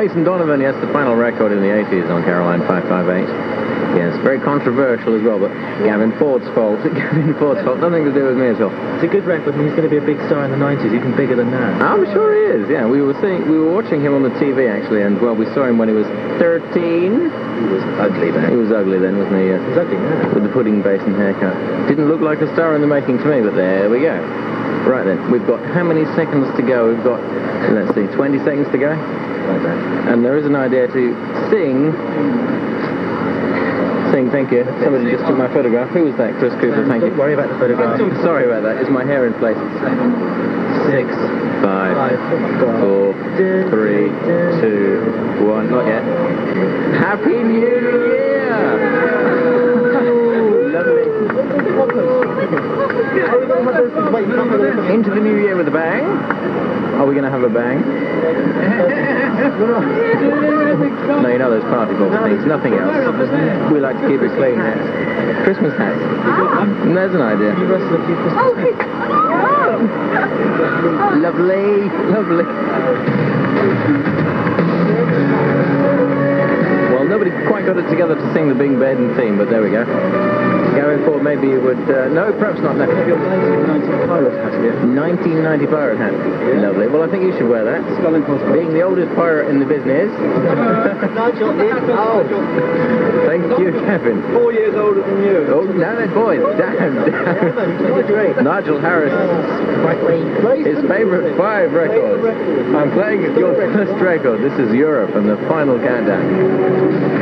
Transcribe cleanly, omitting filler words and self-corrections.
Jason Donovan, yes, the final record in the 80s on Caroline 558. Yes, very controversial as well, but Gavin Ford's fault. Gavin Ford's fault. Nothing to do with me at all. It's a good record, and he's going to be a big star in the 90s, even bigger than that. I'm sure he is, yeah. We were watching him on the TV, actually, and, well, we saw him when he was 13. He was ugly then. He was ugly then, wasn't he? He was ugly now. With the pudding basin haircut. Didn't look like a star in the making to me, but there we go. Right then, we've got how many seconds to go? We've got, let's see, 20 seconds to go. Like that. And there is an idea to sing, thank you. Somebody just took my photograph. Who was that? Chris Cooper, thank you. Don't worry about the photograph. Sorry about that. Is my hair in place? 6, 5, 4, 3, 2, 1. Not yet. Happy New Year! Lovely. Into the new year with a bang. Are we going to have a bang? No, you know those party box things, nothing else. We like to keep it clean. Christmas hats. And there's an idea. Lovely, lovely. Well, nobody quite got it together to sing the Big Ben theme, but there we go. Gavin Ford, maybe you would... no, perhaps not. No. Your 1990 pirate hat here. 1990 pirate hat. Yeah. Lovely. Well, I think you should wear that. Being the oldest pirate in the business. Nigel, oh. Thank you, Kevin. 4 years older than you. Oh, damn it, boys. Damn. Nigel Harris. His favourite 5 records. I'm playing your first record. This is Europe and the final countdown.